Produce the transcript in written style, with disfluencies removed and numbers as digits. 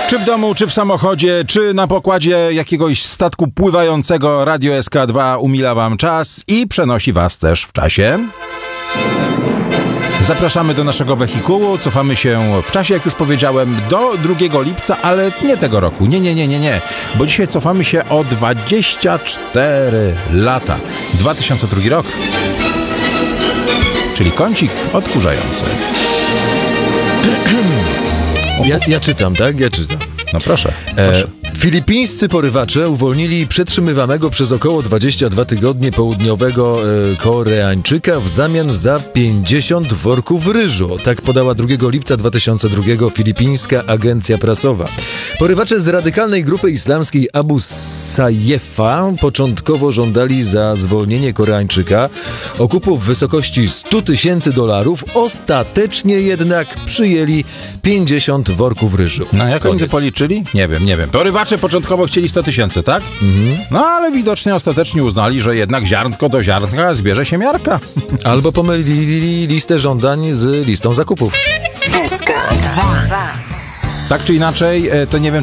Czy w domu, czy w samochodzie, czy na pokładzie jakiegoś statku pływającego, Radio SK2 umila wam czas i przenosi was też w czasie. Zapraszamy do naszego wehikułu, cofamy się w czasie, jak już powiedziałem, do 2 lipca, ale nie tego roku. Nie, bo dzisiaj cofamy się o 24 lata. 2002 rok. Czyli kącik odkurzający. Ja czytam, tak? Ja czytam. No proszę. Filipińscy porywacze uwolnili przetrzymywanego przez około 22 tygodnie południowego Koreańczyka w zamian za 50 worków ryżu. Tak podała 2 lipca 2002 filipińska agencja prasowa. Porywacze z radykalnej grupy islamskiej Abu Sayyefa początkowo żądali za zwolnienie Koreańczyka okupu w wysokości $100,000. Ostatecznie jednak przyjęli 50 worków ryżu. No jak oni to policzyli? Nie wiem. Porywacze początkowo chcieli 100,000, tak? No ale widocznie ostatecznie uznali, że jednak ziarnko do ziarnka zbierze się miarka. Albo pomylili listę żądań z listą zakupów. SK2. Tak czy inaczej, to nie wiem,